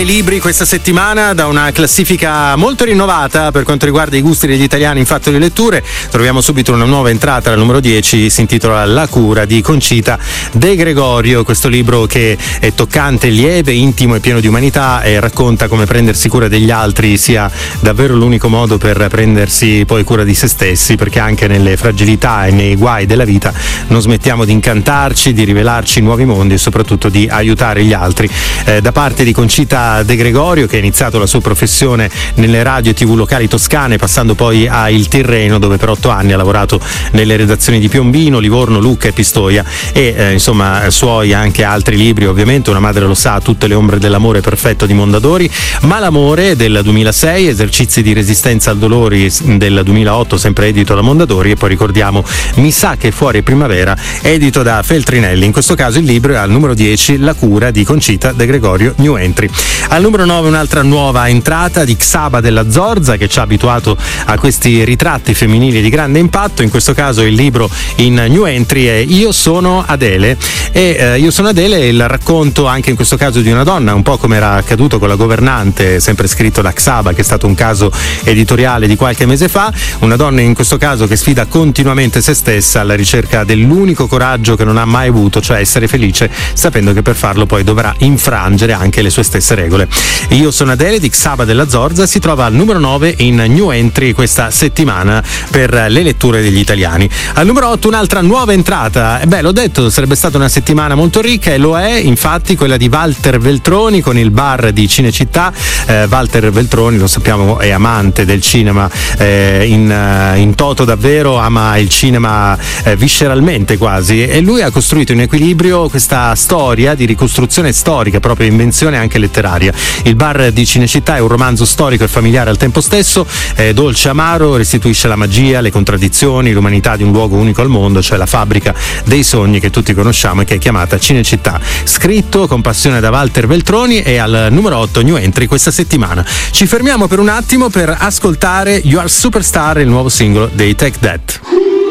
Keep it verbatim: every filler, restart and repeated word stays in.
Libri questa settimana da una classifica molto rinnovata per quanto riguarda i gusti degli italiani in fatto di letture. Troviamo subito una nuova entrata, al numero dieci, si intitola La cura di Concita De Gregorio. Questo libro che è toccante, lieve, intimo e pieno di umanità e racconta come prendersi cura degli altri sia davvero l'unico modo per prendersi poi cura di se stessi, perché anche nelle fragilità e nei guai della vita non smettiamo di incantarci, di rivelarci nuovi mondi e soprattutto di aiutare gli altri. Eh, da parte di Concita De Gregorio, che ha iniziato la sua professione nelle radio e tv locali toscane, passando poi a Il Tirreno, dove per otto anni ha lavorato nelle redazioni di Piombino, Livorno, Lucca e Pistoia, e eh, insomma suoi anche altri libri, ovviamente Una madre lo sa, Tutte le ombre dell'amore perfetto di Mondadori, Malamore del duemilasei, Esercizi di resistenza al dolore del duemilaotto, sempre edito da Mondadori, e poi ricordiamo Mi sa che fuori è primavera, edito da Feltrinelli. In questo caso il libro è al numero dieci, La cura di Concita De Gregorio, New Entry. Al numero nove un'altra nuova entrata di Xaba della Zorza, che ci ha abituato a questi ritratti femminili di grande impatto. In questo caso il libro in New Entry è Io sono Adele, e eh, Io sono Adele è il racconto anche in questo caso di una donna, un po' come era accaduto con La governante, sempre scritto da Xaba, che è stato un caso editoriale di qualche mese fa. Una donna in questo caso che sfida continuamente se stessa alla ricerca dell'unico coraggio che non ha mai avuto, cioè essere felice, sapendo che per farlo poi dovrà infrangere anche le sue stesse regole. Io sono Adele di Xaba della Zorza si trova al numero nove in New Entry questa settimana per le letture degli italiani. Al numero otto un'altra nuova entrata. E beh, l'ho detto, sarebbe stata una settimana molto ricca, e lo è infatti quella di Walter Veltroni con Il bar di Cinecittà. eh, Walter Veltroni, lo sappiamo, è amante del cinema eh, in, in toto, davvero ama il cinema eh, visceralmente quasi, e lui ha costruito in equilibrio questa storia di ricostruzione storica, proprio invenzione anche letteraria. Il bar di Cinecittà è un romanzo storico e familiare al tempo stesso, è dolce amaro, restituisce la magia, le contraddizioni, l'umanità di un luogo unico al mondo, cioè la fabbrica dei sogni che tutti conosciamo e che è chiamata Cinecittà. Scritto con passione da Walter Veltroni, e al numero otto New Entry questa settimana. Ci fermiamo per un attimo per ascoltare You Are Superstar, il nuovo singolo dei Take That.